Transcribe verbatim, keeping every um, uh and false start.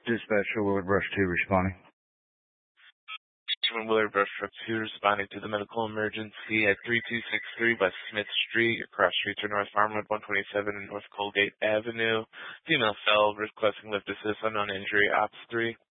Dispatcher Willard Brush two responding. From Willard Brush Truck two responding to the medical emergency at three two six three West Smith Street. Your cross streets are North Farmwood, one twenty-seven and North Colgate Avenue. Female cell requesting lift assist, unknown injury, ops three.